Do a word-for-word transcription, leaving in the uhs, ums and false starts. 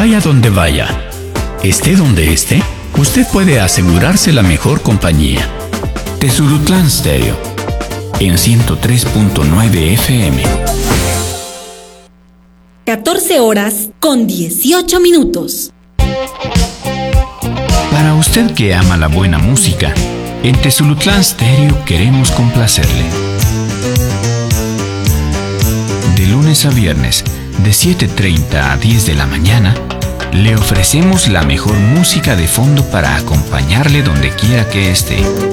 Vaya donde vaya, esté donde esté, usted puede asegurarse la mejor compañía. Tezulutlán Stereo, en ciento tres punto nueve F M. catorce horas con dieciocho minutos. Para usted que ama la buena música, en Tezulutlán Stereo queremos complacerle. De lunes a viernes, de siete treinta a diez de la mañana, le ofrecemos la mejor música de fondo para acompañarle donde quiera que esté.